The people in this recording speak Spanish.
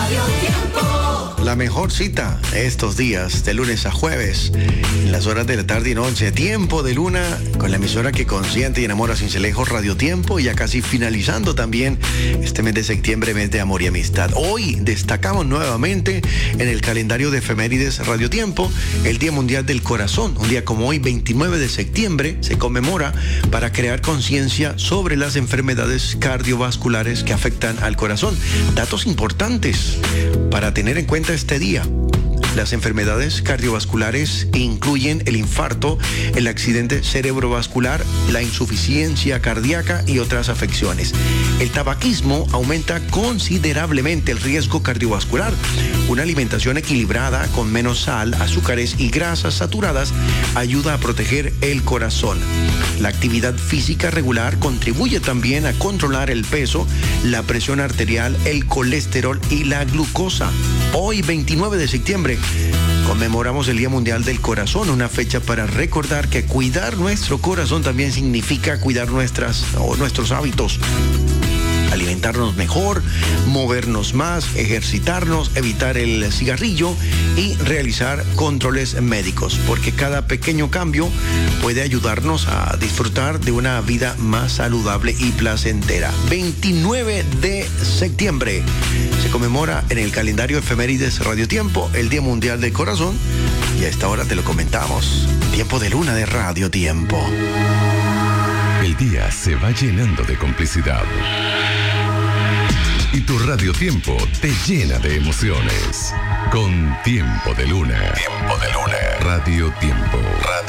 Radio Tiempo. La mejor cita estos días, de lunes a jueves, en las horas de la tarde y noche. Tiempo de Luna, con la emisora que consiente y enamora sin celejos, Radio Tiempo, ya casi finalizando también este mes de septiembre, mes de amor y amistad. Hoy destacamos nuevamente en el calendario de efemérides Radio Tiempo el Día Mundial del Corazón. Un día como hoy, 29 de septiembre, se conmemora para crear conciencia sobre las enfermedades cardiovasculares que afectan al corazón. Datos importantes para tener en cuenta este día. Las enfermedades cardiovasculares incluyen el infarto, el accidente cerebrovascular, la insuficiencia cardíaca y otras afecciones. El tabaquismo aumenta considerablemente el riesgo cardiovascular. Una alimentación equilibrada con menos sal, azúcares y grasas saturadas ayuda a proteger el corazón. La actividad física regular contribuye también a controlar el peso, la presión arterial, el colesterol y la glucosa. Hoy, 29 de septiembre, conmemoramos el Día Mundial del Corazón, una fecha para recordar que cuidar nuestro corazón también significa cuidar nuestros hábitos. Alimentarnos mejor, movernos más, ejercitarnos, evitar el cigarrillo y realizar controles médicos, porque cada pequeño cambio puede ayudarnos a disfrutar de una vida más saludable y placentera. 29 de septiembre se conmemora en el calendario efemérides Radio Tiempo el Día Mundial del Corazón, y a esta hora te lo comentamos. Tiempo de Luna de Radio Tiempo. El día se va llenando de complicidad. Y tu Radio Tiempo te llena de emociones. Con Tiempo de Luna. Tiempo de Luna. Radio Tiempo.